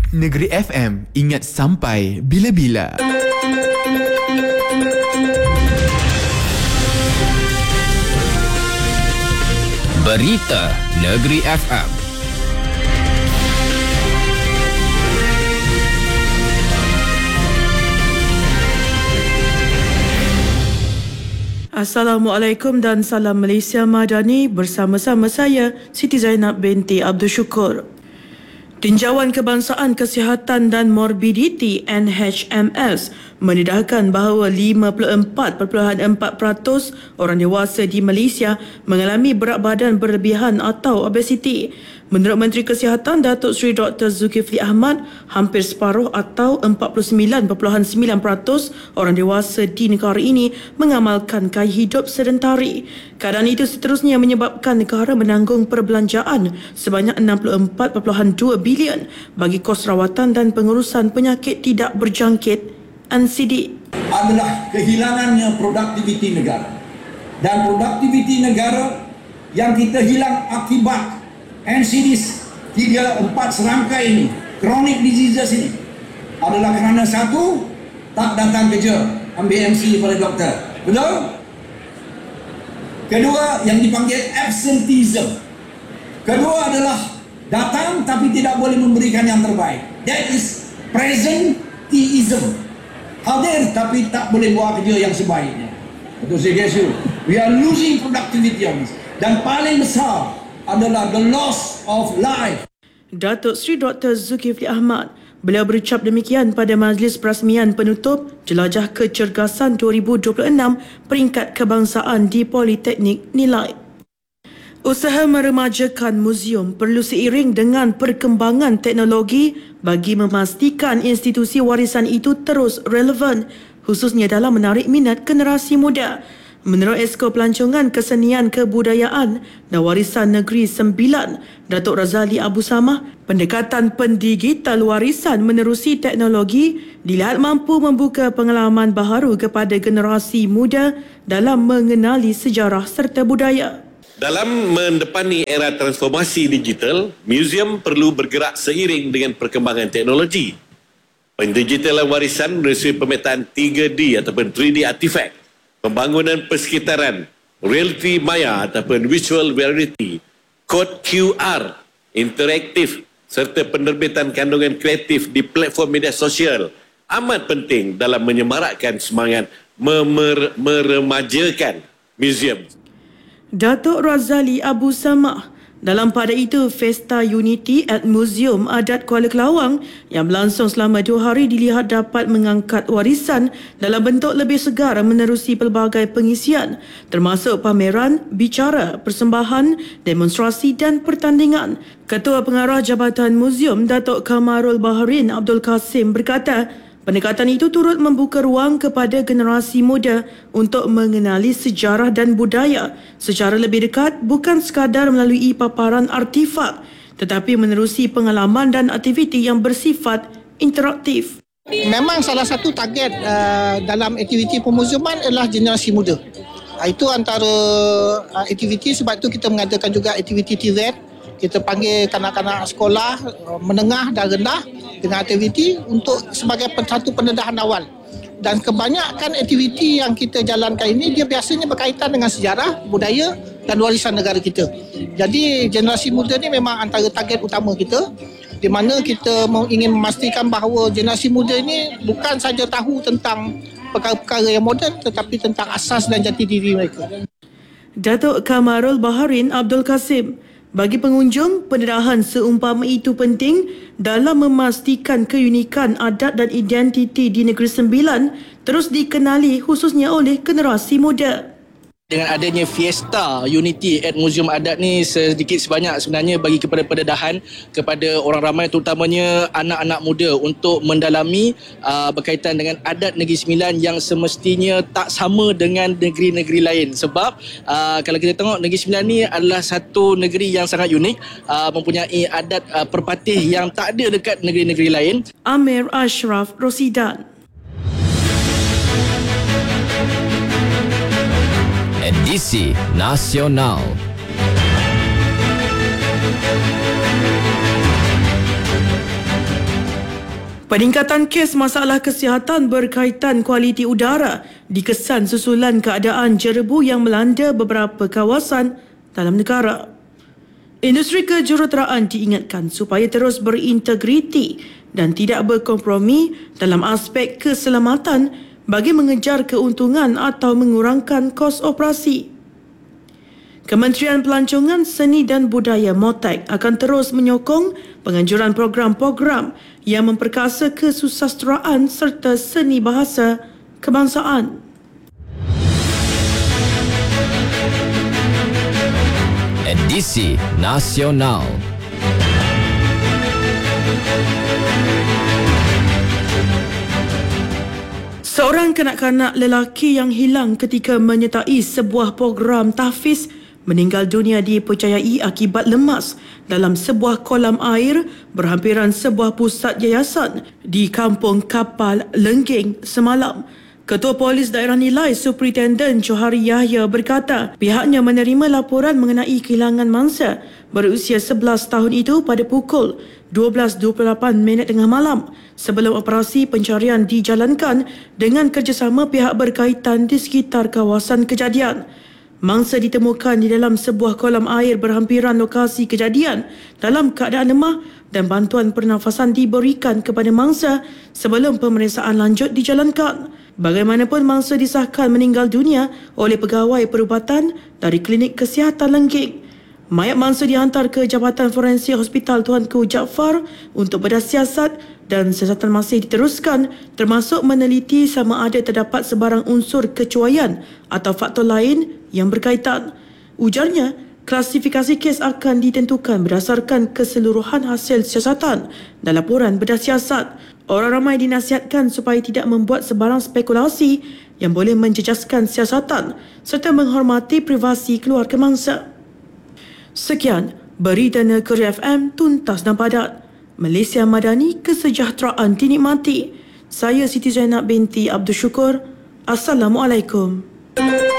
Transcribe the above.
Negeri FM, ingat sampai bila-bila. Berita Negeri FM. Assalamualaikum dan salam Malaysia Madani, bersama-sama saya Siti Zainab binti Abdul Syukur. Tinjauan Kebangsaan Kesihatan dan Morbiditi NHMS mendedahkan bahawa 54.4% orang dewasa di Malaysia mengalami berat badan berlebihan atau obesiti. Menurut Menteri Kesihatan Datuk Seri Dr. Zulkifli Ahmad, hampir separuh atau 49.9% orang dewasa di negara ini mengamalkan gaya hidup sedentari. Keadaan itu seterusnya menyebabkan negara menanggung perbelanjaan sebanyak 64.2 bilion bagi kos rawatan dan pengurusan penyakit tidak berjangkit NCD. Adalah kehilangannya produktiviti negara. Dan produktiviti negara yang kita hilang akibat NCDs 3-4 serangkai ini, chronic diseases ini, adalah kerana satu, tak datang kerja, ambil MC pada doktor. Betul? Kedua, yang dipanggil absenteeism. Kedua adalah datang tapi tidak boleh memberikan yang terbaik. That is presenteeism. Hadir tapi tak boleh buat kerja yang sebaiknya. Betul saya guys, we are losing productivity on this. Dan paling besar adalah the loss of life. Datuk Seri Dr. Zulkifli Ahmad, beliau berucap demikian pada majlis perasmian penutup Jelajah Kecergasan 2026 peringkat kebangsaan di Politeknik Nilai. Usaha meremajakan muzium perlu seiring dengan perkembangan teknologi bagi memastikan institusi warisan itu terus relevan, khususnya dalam menarik minat generasi muda. Menurut Esko Pelancongan Kesenian Kebudayaan dan Warisan Negeri Sembilan, Datuk Razali Abu Samah, pendekatan pendigital warisan menerusi teknologi dilihat mampu membuka pengalaman baharu kepada generasi muda dalam mengenali sejarah serta budaya. Dalam mendepani era transformasi digital, muzium perlu bergerak seiring dengan perkembangan teknologi. Pendigitalan warisan menerusi pemetaan 3D ataupun 3D artifact, pembangunan persekitaran, reality maya ataupun virtual reality, kod QR, interaktif serta penerbitan kandungan kreatif di platform media sosial amat penting dalam menyemarakkan semangat meremajakan muzium. Datuk Razali Abu Samah, dalam pada itu, Festa Unity at Museum Adat Kuala Kelawang yang berlangsung selama 2 hari dilihat dapat mengangkat warisan dalam bentuk lebih segar menerusi pelbagai pengisian termasuk pameran, bicara, persembahan, demonstrasi dan pertandingan. Ketua Pengarah Jabatan Muzium Datuk Kamarul Baharin Abdul Kasim berkata, pendekatan itu turut membuka ruang kepada generasi muda untuk mengenali sejarah dan budaya secara lebih dekat, bukan sekadar melalui paparan artifak tetapi menerusi pengalaman dan aktiviti yang bersifat interaktif. Memang salah satu target dalam aktiviti pemuziuman adalah generasi muda. Itu antara aktiviti, sebab itu kita mengadakan juga aktiviti TVET. Kita panggil kanak-kanak sekolah menengah dan rendah dengan aktiviti untuk sebagai satu pendedahan awal. Dan kebanyakan aktiviti yang kita jalankan ini dia biasanya berkaitan dengan sejarah, budaya dan warisan negara kita. Jadi generasi muda ni memang antara target utama kita, di mana kita ingin memastikan bahawa generasi muda ini bukan saja tahu tentang perkara-perkara yang moden tetapi tentang asas dan jati diri mereka. Datuk Kamarul Baharin Abdul Kasim, bagi pengunjung, pendedahan seumpama itu penting dalam memastikan keunikan adat dan identiti di Negeri Sembilan terus dikenali khususnya oleh generasi muda. Dengan adanya Fiesta Unity at Museum Adat ni sedikit sebanyak sebenarnya bagi kepada pendedahan kepada orang ramai, terutamanya anak-anak muda, untuk mendalami berkaitan dengan adat Negeri Sembilan yang semestinya tak sama dengan negeri-negeri lain. Sebab kalau kita tengok, Negeri Sembilan ni adalah satu negeri yang sangat unik, mempunyai adat perpatih yang tak ada dekat negeri-negeri lain. Amir Ashraf Rosidan. Edisi Nasional. Peningkatan kes masalah kesihatan berkaitan kualiti udara dikesan susulan keadaan jerebu yang melanda beberapa kawasan dalam negara. Industri kejuruteraan diingatkan supaya terus berintegriti dan tidak berkompromi dalam aspek keselamatan bagi mengejar keuntungan atau mengurangkan kos operasi. Kementerian Pelancongan Seni dan Budaya MOTEK akan terus menyokong penganjuran program-program yang memperkasa kesusasteraan serta seni bahasa kebangsaan. Edisi Nasional. Seorang kanak-kanak lelaki yang hilang ketika menyertai sebuah program tahfiz meninggal dunia dipercayai akibat lemas dalam sebuah kolam air berhampiran sebuah pusat yayasan di Kampung Kapal Lenggeng semalam. Ketua Polis Daerah Nilai Superintenden Johari Yahya berkata pihaknya menerima laporan mengenai kehilangan mangsa berusia 11 tahun itu pada pukul 12.28 tengah malam sebelum operasi pencarian dijalankan dengan kerjasama pihak berkaitan di sekitar kawasan kejadian. Mangsa ditemukan di dalam sebuah kolam air berhampiran lokasi kejadian dalam keadaan lemah dan bantuan pernafasan diberikan kepada mangsa sebelum pemeriksaan lanjut dijalankan. Bagaimanapun mangsa disahkan meninggal dunia oleh pegawai perubatan dari Klinik Kesihatan Lenggeng. Mayat mangsa dihantar ke Jabatan Forensik Hospital Tuanku Jaafar untuk bedah siasat dan siasatan masih diteruskan termasuk meneliti sama ada terdapat sebarang unsur kecuaian atau faktor lain yang berkaitan. Ujarnya, klasifikasi kes akan ditentukan berdasarkan keseluruhan hasil siasatan dan laporan bedah siasat. Orang ramai dinasihatkan supaya tidak membuat sebarang spekulasi yang boleh menjejaskan siasatan serta menghormati privasi keluarga mangsa. Sekian, Berita Negeri FM tuntas dan padat. Malaysia Madani, kesejahteraan dinikmati. Saya Siti Zainab binti Abdul Syukur. Assalamualaikum.